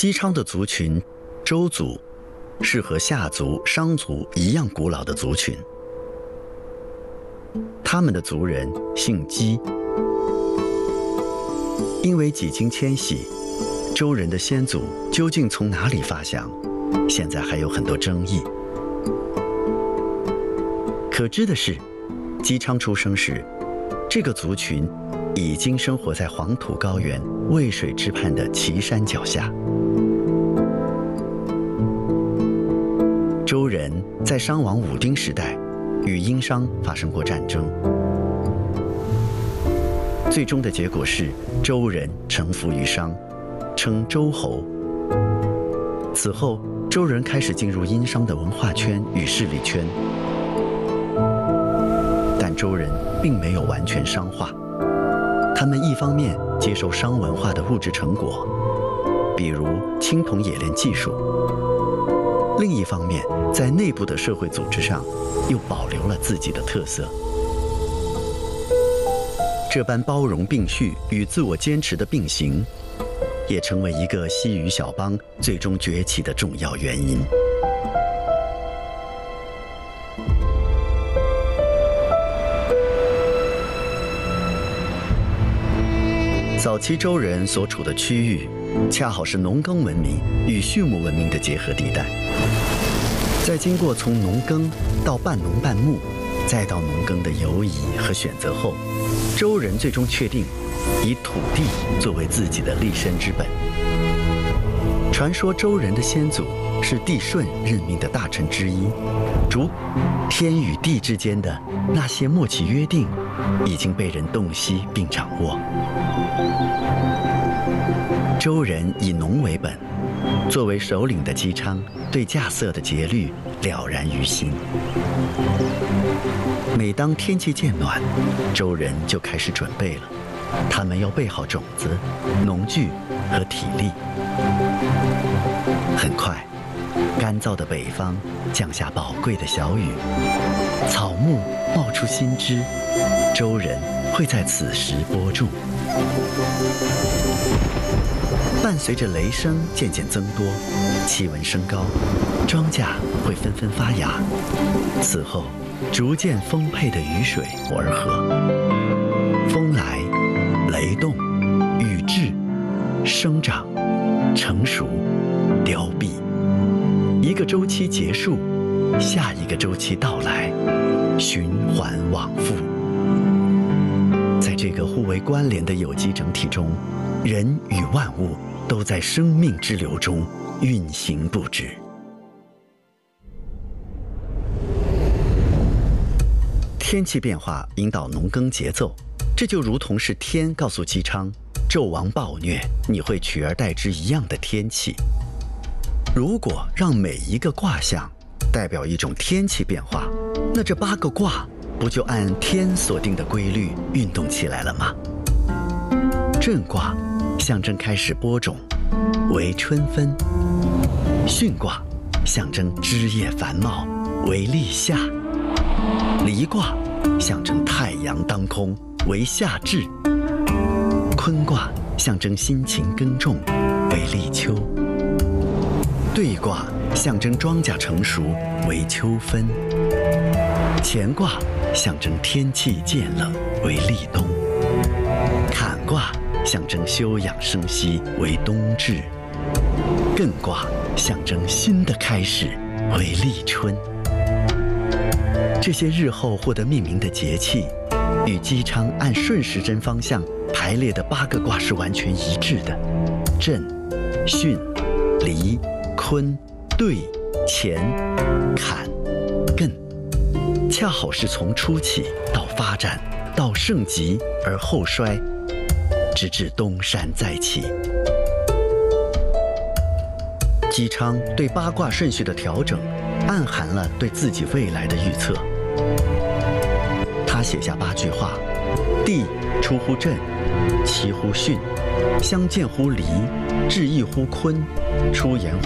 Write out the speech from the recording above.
姬昌的族群周族是和夏族、商族一样古老的族群，他们的族人姓姬。因为几经迁徙，周人的先祖究竟从哪里发祥，现在还有很多争议。可知的是，姬昌出生时，这个族群已经生活在黄土高原渭水之畔的岐山脚下。周人在商王武丁时代与殷商发生过战争，最终的结果是周人臣服于商，称周侯。此后，周人开始进入殷商的文化圈与势力圈，但周人并没有完全商化。他们一方面接受商文化的物质成果，比如青铜冶炼技术，另一方面在内部的社会组织上又保留了自己的特色。这般包容并蓄与自我坚持的并行，也成为一个西域小邦最终崛起的重要原因。早期周人所处的区域，恰好是农耕文明与畜牧文明的结合地带。在经过从农耕到半农半牧，再到农耕的犹疑和选择后，周人最终确定以土地作为自己的立身之本。传说周人的先祖是帝舜任命的大臣之一，主天与地之间的那些默契约定已经被人洞悉并掌握。周人以农为本，作为首领的姬昌对稼穑的节律了然于心。每当天气渐暖，周人就开始准备了，他们要备好种子、农具和体力。很快，干燥的北方降下宝贵的小雨，草木冒出新枝，周人会在此时播种。伴随着雷声渐渐增多，气温升高，庄稼会纷纷发芽。此后，逐渐丰沛的雨水而合，风来，雷动，雨至，生长，成熟，凋敝。一个周期结束，下一个周期到来，循环往复。在这个互为关联的有机整体中，人与万物都在生命之流中运行不止。天气变化引导农耕节奏，这就如同是天告诉姬昌，纣王暴虐，你会取而代之一样的天气。如果让每一个卦象代表一种天气变化，那这8个卦不就按天所定的规律运动起来了吗？震卦象征开始播种，为春分；巽卦象征枝叶繁茂，为立夏；离卦象征太阳当空，为夏至；坤卦象征辛勤耕种，为立秋；兑卦象征庄稼成熟，为秋分；乾卦象征天气渐冷，为立冬；坎卦象征休养生息，为冬至；艮卦象征新的开始，为立春。这些日后获得命名的节气，与姬昌按顺时针方向排列的8个卦是完全一致的。震、巽、离、坤、兑、乾、坎、艮，恰好是从初起到发展到盛极而后衰，直至东山再起。姬昌对8卦顺序的调整，暗含了对自己未来的预测。他写下8句话：地出乎震，其乎巽，相见乎离，至易乎坤，出言乎